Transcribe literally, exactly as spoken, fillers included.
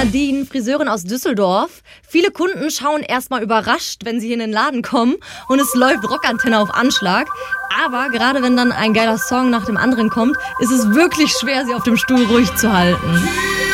Nadine, Friseurin aus Düsseldorf. Viele Kunden schauen erstmal überrascht, wenn sie hier in den Laden kommen und es läuft Rockantenne auf Anschlag. Aber gerade wenn dann ein geiler Song nach dem anderen kommt, ist es wirklich schwer, sie auf dem Stuhl ruhig zu halten.